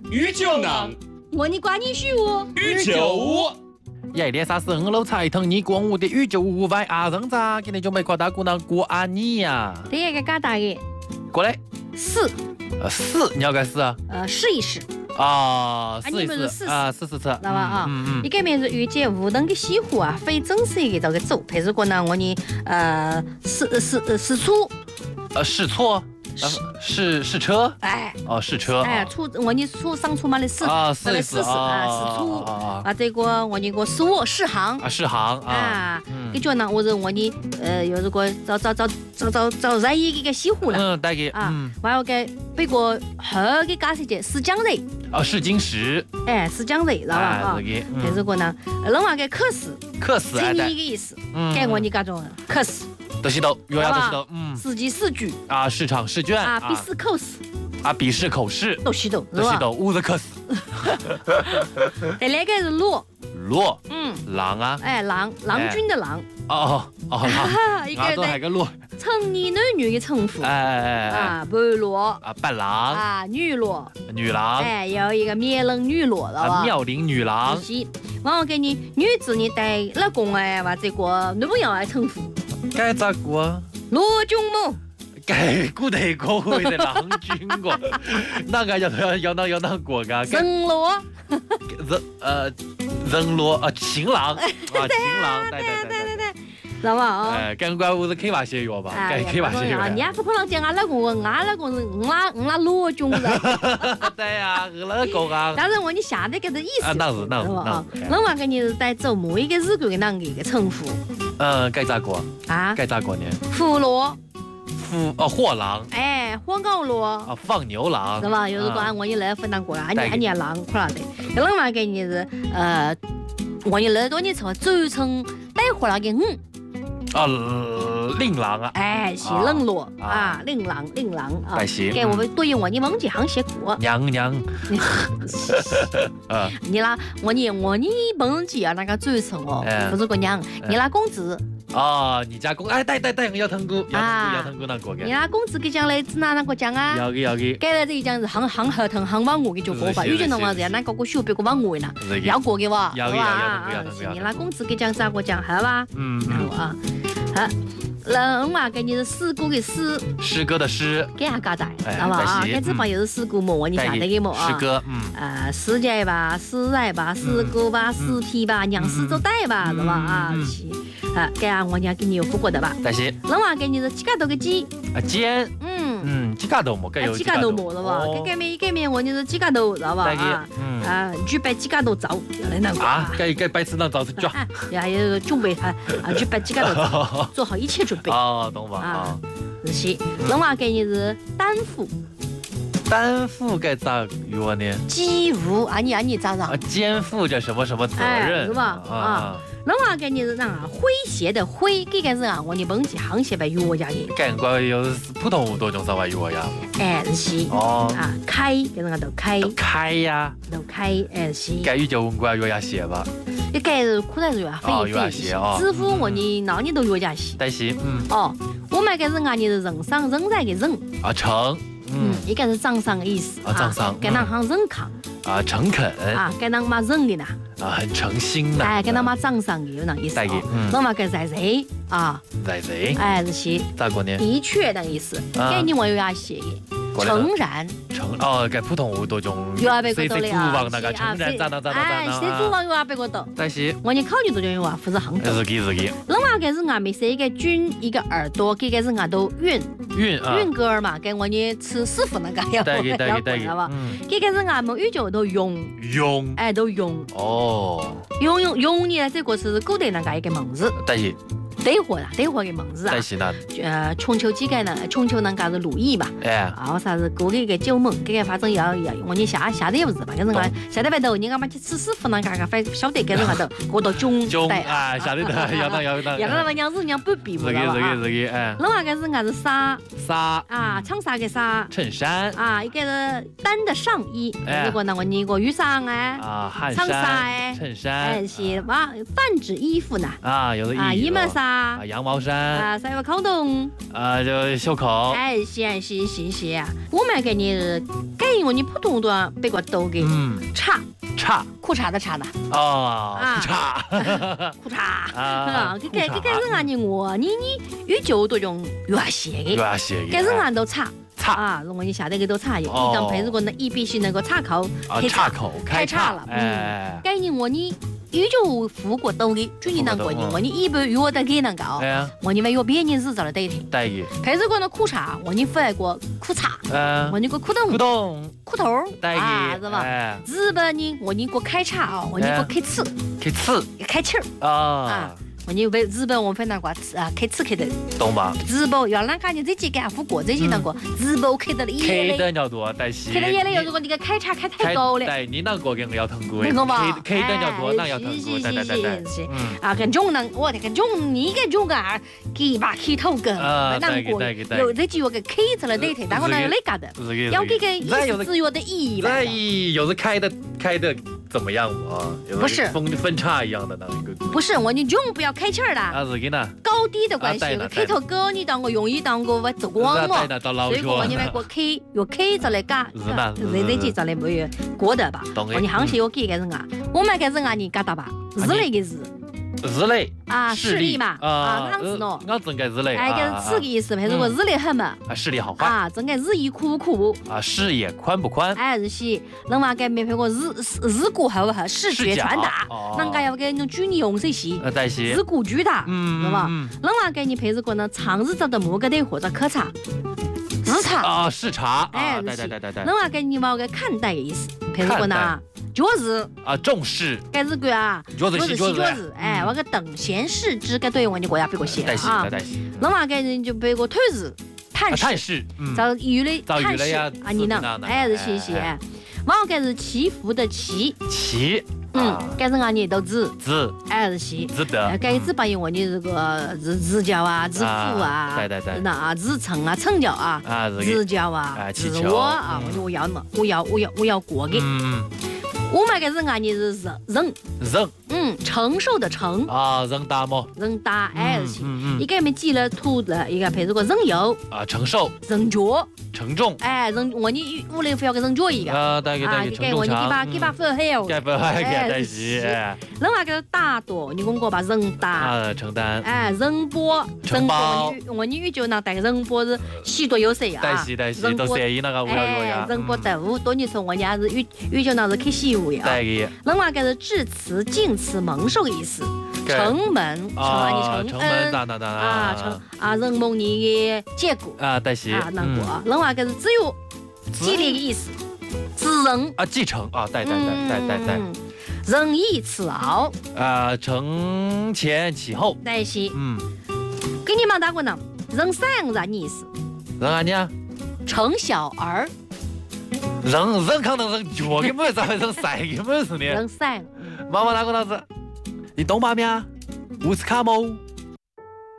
宇宙能， 我你关你许我宇宙屋。 一年35楼彩腾你光我的宇宙屋外阿人咋？今天就没夸大姑娘过安你呀？ 第一个嘎大嘅过来， 试， 试，你要该试啊？ 试一试。 啊，试一你们是试啊，试，知道吧啊？一个面是遇见无灯的西湖啊，非正式一个这个走，但是呢，我呢试错， 试错。试车， 哎， 哦，试车， 哎，我你上车嘛的试啊，试啊，试错啊，这个我你个试我试航啊，试航啊， 跟着呢，我是我你有这个找热一个西湖了， 大概啊，我要给北国后个驾驶节试江热， 啊，试金石， 哎，试江热，知道吧啊？但是个呢，另外个考试，成语一个意思，给我你各种考试。 都是都，有呀都是都， 试题试卷啊， 市场试卷啊，笔试口试啊，笔试口试都是都， 都是都，五个考试。 第二个是骆， 狼啊， 哎，郎君的郎， 狼， 一个还个骆， 成年男女的称呼， 啊， 半骆啊，伴郎啊，女骆， 哎， 有一个妙龄女骆了吧？ 妙龄女郎， 是，我给你女子你带老公哎，或者个女朋友来称呼。 该咋过？ 罗君某， 该古代国会的郎君过，哪个要那过噶？ 人罗， 人罗啊，情郎啊，情郎，对， 知道吧？啊， 哎，赶快我是开把血药吧，该开把血药。 你也不可能讲俺老公，我老公是我罗君的。 对呀，我老公啊。 但是我你下的个的意思， 那是。 另外个你是带走某一个日国的那个一个称呼。 该咋过啊？该咋过呢？ 俘虏， 货郎， 哎，火烤螺啊，放牛郎， 是吧？有时候俺我你来分当过了，俺你郎可了的。另外个你是我你来多年之后走成带货了个令郎啊， 哎，是冷落啊，令郎啊，给我们对应我你忘记行写过娘， 你啦，我你忘记啊那个嘴唇哦，不是个娘，你啦工资啊，你家公哎，对，要腾过那个你啦工资给奖嘞，指哪个奖啊？ 要给， 给了这一奖是行合同行往我给就过吧，有些人话是那个学别个往我呢，要过给我， 要你啦工资给奖啥个奖好吧？好。另外给你是诗歌的诗， 诗歌的诗， 给下嘎仔，知道吧？啊，给这帮又是诗歌么？你晓得给么啊？ 诗歌， 诗节吧，诗来吧，诗歌吧，诗题吧，娘诗做带吧，是吧？啊，是，给下我娘给你有复过的吧？ 但是， 另外给你是几个多个鸡， 煎，几个头么？该有几个头么，是吧？给面我你是几个头，知道吧？举办几个头早，要来那个啊，该摆次那早是抓， 还有准备举办几个头，做好一切准备。 哦，懂吧？啊， 是。另外给你是担负。 担负该咋说呢？ 给付，按你咋让？ 肩负着什么责任， 是吧？啊。另外给你是啥？诙谐的诙，这个是啊，我你忘记行写呗，药家的。 赶快有普通多种啥话药呀？ 哎，是。哦。啊，开，给人家都开。 开呀。 都开，哎是。 该有就问过药家写吧。 你该是苦在是药费写哦。 支付我你哪里都药家写。 但是， 我们该是俺你是人上人在的人。 啊，诚。 一个是掌上的意思。 掌上。 该当行人康。啊， 诚恳。 啊，该当嘛人的呢。 啊，很诚心的。 哎，跟他妈掌上的有那意思。那么该在谁啊？ 在谁？ 哎，这些。 咋个呢？ 的确那意思。给你我有要写的。诚然。 该普通话多种。 有啊，别个多的啊。主王那个诚然咋。 哎，谁主王有啊，别个多。 但是。 我你考虑多种有啊，不是很多。 自己。 另外个是俺们是一个军一个耳朵，这个是俺都韵歌儿嘛，给我你吃师傅那个要知道吧？这个是俺们宇宙都用，哎都用。哦。用呢，这个是古代那个一个名字。 但是。 对货的名字啊。 但是呢。 春秋几个呢？春秋那个是鲁艺吧？ 哎。 啊，啥是过个一个九门，这个反正要我你下得也不是吧？跟人家下得外头，你干嘛去吃师傅那个反正晓得跟人家头过到囧啊，下得要那么娘子娘不比不知道吧？ 哎。 另外一个是俺是纱啊，长纱的纱。 衬衫啊，一个是单的上衣，如果那个你个雨伞哎， 啊，汗长纱哎， 衬衫， 哎是哇，泛指衣服呢啊，有的啊，衣帽纱。 啊， 羊毛衫啊，三月康东啊，就袖口。 哎，是。我们给你改因为你普通话别个都给茶裤衩的衩的哦，裤衩啊，这人啊你我你语就都用越写的，这人啊都茶啊，如果你下得个都茶有，你当配如果那一必须那个插口开叉了，改因为你。语就富过多的，就你能过年，我你一般约得给能搞，我你们约别人日子了对的。配如果那裤衩，我你发过裤衩，我你个裤头啊，是吧？日本呢，我你个开叉啊，我你个开刺啊。我你为日本我们分那个啊，开刺开的， 懂吧？ 日本要那看你这几个富过，这些那个日本开的了开的要多，但是开的也了，如果你个开叉开太高了， 对，你那个跟我要疼过， 那个嘛， 开的要多，那要疼过，对， 啊，跟中能，我这个中你个中啊，给把开头跟难过，有这就个开出来对头，但我那有那个的，要这个意思自由的意义吧？ 有的开的怎么样啊？ 不是分叉一样的那个， 不是我你中不要开气儿的， 啊是的呢， 高低的关系，开头高你当个容易当个走光嘛，所以我你们过开有开着来干，这几着来没有过得吧？我你行情有几个人啊？我们个人啊你干到吧？日类个日。 日类啊，视力嘛啊，样子喏， 我整个日类， 哎，个是个意思，譬如说日力很嘛， 啊，视力好坏啊，整个日益苦不苦啊，视野宽不宽， 哎，是些，人话个没譬如日骨好不好？视觉传达，人家要个那种举例用这些，日骨巨大，是吧？人话个你譬如说呢，长日照的木个的或者可察，日察啊，视察， 哎，对，人话个你冇个看待的意思，譬如说呢。脚日啊，重视， 该日个啊， 脚日， 哎，我个等闲视之，该对我你国家别个写啊，人话该人就别个推日，探视，遭遇的探视啊，你呢？哎，是谢，我该是祈福的祈，该人啊你都日，哎是些，该日把因为你这个日教啊，日父啊，那啊日成啊，成教啊，日教啊，日我啊，我要过的。我们个人啊，你是人，承受的承啊，人大么？ 人大哎是，一个没记了土了，一个譬如个人有啊，承受， 人脚， 承重， 哎人我你屋里非要个人脚一个啊，大概给我你几把分黑哦， 哎是， 人话个大多，你讲过吧，人大啊承担， 哎人波，我你语就那带个人波是许多有谁啊？ 人波谁那个无聊呀？ 人波豆，多你说我家是语就那是开西。人话个是致辞、敬辞、蒙受的意思。承蒙，承恩啊，人蒙你的结果啊，但是啊，那个人话个是只有激励的意思，指人啊，继承啊，带， 仁义此劳啊，承前启后， 但是给你们打过呢，人善啥意思？ 人啊你啊， 承小儿。 人可能人脚根本咋会人晒根本是呢？ 人晒。 妈妈打过老子，你懂吗？咩？乌斯卡莫。